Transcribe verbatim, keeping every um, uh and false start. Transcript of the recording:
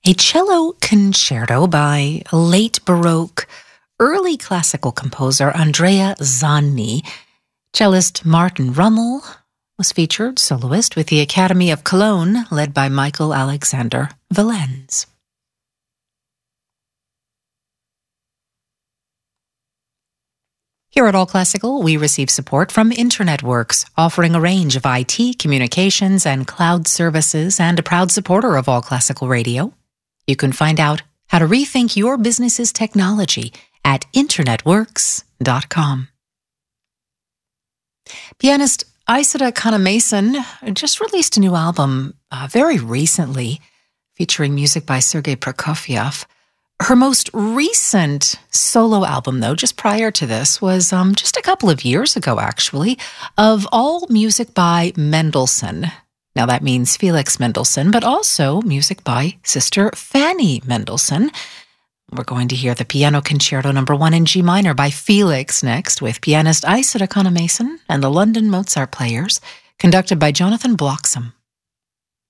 a cello concerto by late Baroque, early classical composer Andrea Zanni. Cellist Martin Rummel was featured soloist with the Academy of Cologne, led by Michael Alexander Valenz. Here at All Classical, we receive support from InternetWorks, offering a range of I T, communications, and cloud services, and a proud supporter of All Classical Radio. You can find out how to rethink your business's technology at internetworks dot com. Pianist Isata Kana-Mason just released a new album uh, very recently, featuring music by Sergei Prokofiev. Her most recent solo album, though, just prior to this, was um, just a couple of years ago, actually, of all music by Mendelssohn. Now, that means Felix Mendelssohn, but also music by Sister Fanny Mendelssohn. We're going to hear the Piano Concerto Number One in G minor by Felix next, with pianist Isata Kana-Mason and the London Mozart Players, conducted by Jonathan Bloxham.